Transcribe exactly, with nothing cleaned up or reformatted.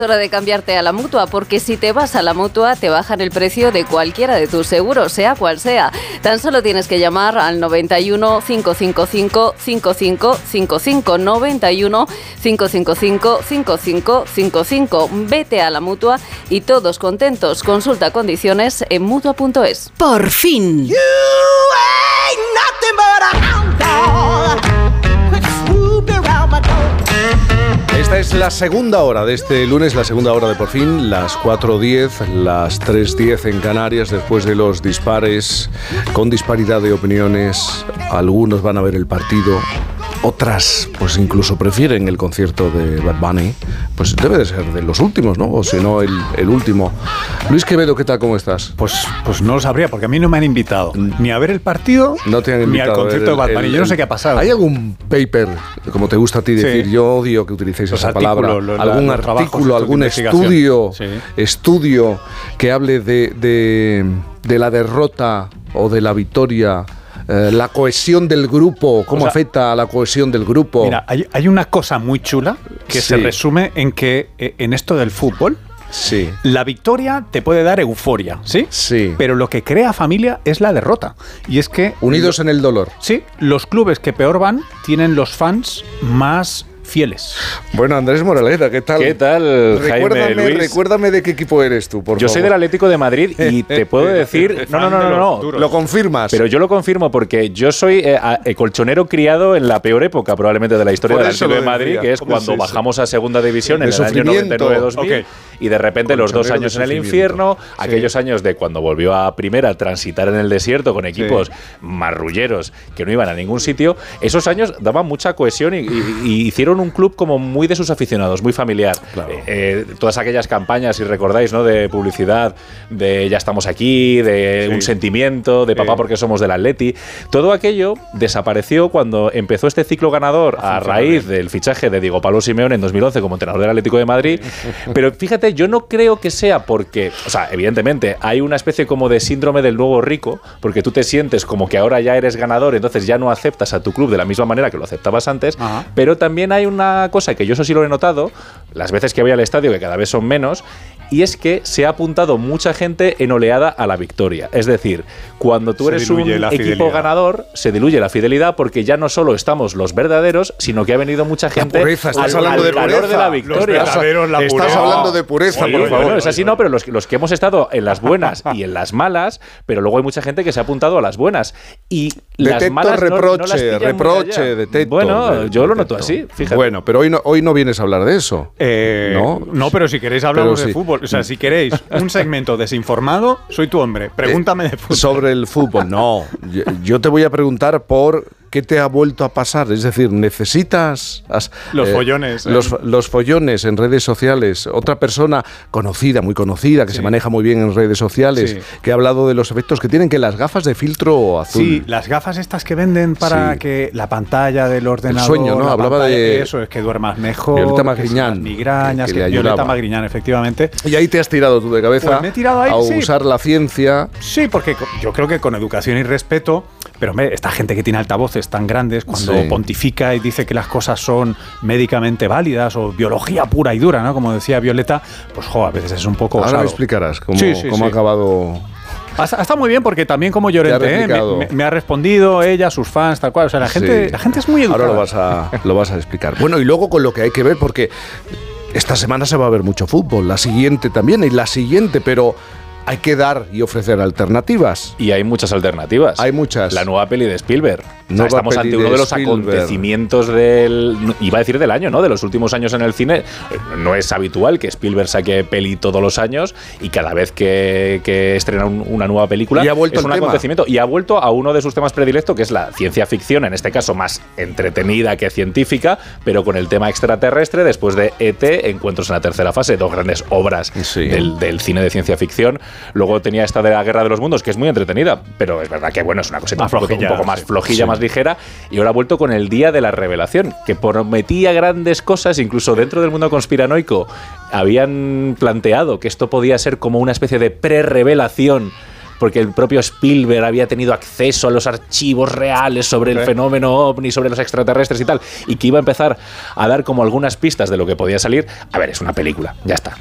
Hora de cambiarte a la Mutua, porque si te vas a la Mutua te bajan el precio de cualquiera de tus seguros, sea cual sea. Tan solo tienes que llamar al noventa y uno, cinco cinco cinco, cinco cinco cinco cinco, noventa y uno, cinco cinco cinco, cinco cinco cinco cinco. Vete a la Mutua y todos contentos. Consulta condiciones en mutua punto es. Por fin. You ain't nothing but a hound dog. Esta es la segunda hora de este lunes, la segunda hora de Por Fin, las cuatro diez, las tres diez en Canarias, después de los dispares, con disparidad de opiniones. Algunos van a ver el partido, otras pues incluso prefieren el concierto de Bad Bunny. Pues debe de ser de los últimos, ¿no? O si no, el, el último. Luis Quevedo, ¿qué tal? ¿Cómo estás? Pues, pues no lo sabría, porque a mí no me han invitado ni a ver el partido, no te han invitado ni al concierto el, de Bad Bunny. el, Yo no sé qué ha pasado. ¿Hay algún paper, como te gusta a ti decir? Sí. Yo odio que utilicéis los esa palabra. Los, ¿Algún los artículo, algún estudio, sí. estudio que hable de, de, de la derrota o de la victoria? Eh, la cohesión del grupo, ¿cómo o sea, afecta a la cohesión del grupo? Mira, hay, hay una cosa muy chula que sí. se resume en que eh, en esto del fútbol, sí. la victoria te puede dar euforia, ¿sí? Sí. Pero lo que crea familia es la derrota. Y es que... Unidos lo, en el dolor. Sí, los clubes que peor van tienen los fans más fieles. Bueno, Andrés Moraleda, ¿qué tal? ¿Qué tal, recuérdame, Jaime Luis? Recuérdame de qué equipo eres tú, por yo favor. soy del Atlético de Madrid y te puedo decir... No, no, no, no, no. ¿Lo confirmas? Pero yo lo confirmo porque yo soy eh, eh, colchonero criado en la peor época probablemente de la historia por del Atlético de Madrid, que es cuando bajamos a Segunda División sí, en el año noventa y nueve dos mil okay. y de repente los dos años en el infierno, sí. aquellos años de cuando volvió a Primera transitar en el desierto con equipos sí. marrulleros que no iban a ningún sitio, esos años daban mucha cohesión y, y, y hicieron un club como muy de sus aficionados, muy familiar. Claro. Eh, eh, todas aquellas campañas, si recordáis, ¿no? De publicidad, de ya estamos aquí, de sí. un sentimiento, de papá sí. porque somos del Atleti. Todo aquello desapareció cuando empezó este ciclo ganador a raíz del fichaje de Diego Pablo Simeone en dos mil once como entrenador del Atlético de Madrid. Pero fíjate, yo no creo que sea porque, o sea, evidentemente hay una especie como de síndrome del nuevo rico, porque tú te sientes como que ahora ya eres ganador, entonces ya no aceptas a tu club de la misma manera que lo aceptabas antes. Ajá. Pero también hay una cosa que yo eso sí lo he notado, las veces que voy al estadio, que cada vez son menos, y es que se ha apuntado mucha gente en oleada a la victoria. Es decir, cuando tú eres un equipo ganador, se diluye la fidelidad porque ya no solo estamos los verdaderos, sino que ha venido mucha gente la pureza, estás al, hablando al de calor pureza. de la victoria. Los la estás pureza. hablando de pureza, sí, por favor. Bueno, es así, no, pero los, los que hemos estado en las buenas y en las malas, pero luego hay mucha gente que se ha apuntado a las buenas. Y detecto las malas reproche, no, no las reproche, detecto. Bueno, detecto, yo lo noto así, fíjate. Bueno, pero hoy no, hoy no vienes a hablar de eso. Eh, no, no, pero si queréis hablamos pero de sí. fútbol. O sea, si queréis un segmento desinformado, soy tu hombre. Pregúntame de fútbol. Sobre el fútbol, no. Yo, yo te voy a preguntar por qué te ha vuelto a pasar. Es decir, necesitas... Has, los eh, follones. Eh. Los, los follones en redes sociales. Otra persona conocida, muy conocida, que sí. se maneja muy bien en redes sociales, sí. que ha hablado de los efectos que tienen, que las gafas de filtro azul. Sí, las gafas estas que venden para sí. que la pantalla del ordenador... El sueño, ¿no? Hablaba pantalla, de... Eso, es que duermas mejor. Violeta Magriñán. Migrañas, que, que, que Violeta Magriñán, efectivamente. Y ahí te has tirado tú de cabeza pues me he tirado ahí, a sí. usar la ciencia. Sí, porque yo creo que con educación y respeto, pero hombre, esta gente que tiene altavoces tan grandes, cuando sí. pontifica y dice que las cosas son médicamente válidas o biología pura y dura, ¿no? Como decía Violeta, pues jo, a veces es un poco Ahora osado. me explicarás cómo, sí, sí, cómo sí. ha acabado... Ha estado muy bien porque también como Llorente, ¿eh? me, me ha respondido ella, sus fans, tal cual. O sea, la gente, sí. la gente es muy educada. Ahora lo vas a, lo vas a explicar. Bueno, y luego con lo que hay que ver, porque esta semana se va a ver mucho fútbol, la siguiente también, y la siguiente, pero... hay que dar y ofrecer alternativas. Y hay muchas alternativas. Hay muchas. La nueva peli de Spielberg. O sea, estamos ante uno de, de los Spielberg. acontecimientos del... iba a decir del año, ¿no? De los últimos años en el cine. No es habitual que Spielberg saque peli todos los años y cada vez que, que estrena un, una nueva película y ha vuelto es un tema. acontecimiento. Y ha vuelto a uno de sus temas predilectos, que es la ciencia ficción, en este caso más entretenida que científica, pero con el tema extraterrestre, después de E T, Encuentros en la tercera fase, dos grandes obras sí. del, del cine de ciencia ficción. Luego tenía esta de la Guerra de los Mundos, que es muy entretenida, pero es verdad que bueno, es una cosita un poco, un poco más sí. flojilla, sí. más ligera. Y ahora ha vuelto con el Día de la Revelación, que prometía grandes cosas, incluso dentro del mundo conspiranoico habían planteado que esto podía ser como una especie de pre-revelación porque el propio Spielberg había tenido acceso a los archivos reales sobre el fenómeno ovni, sobre los extraterrestres y tal, y que iba a empezar a dar como algunas pistas de lo que podía salir. A ver, es una película, ya está.